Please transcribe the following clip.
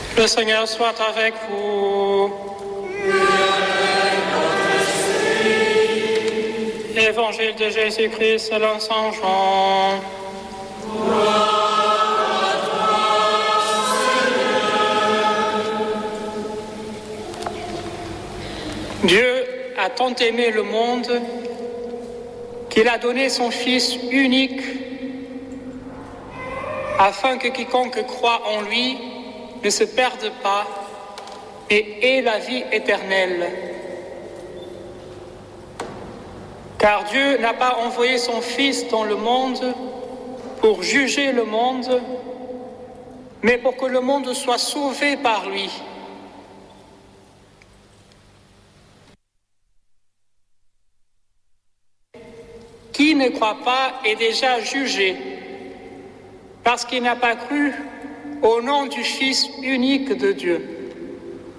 Le Seigneur soit avec vous. Évangile de Jésus-Christ selon Saint Jean. Dieu a tant aimé le monde qu'il a donné son Fils unique afin que quiconque croit en lui ne se perde pas et ait la vie éternelle. Car Dieu n'a pas envoyé son Fils dans le monde pour juger le monde, mais pour que le monde soit sauvé par lui. Qui ne croit pas est déjà jugé, parce qu'il n'a pas cru au nom du Fils unique de Dieu.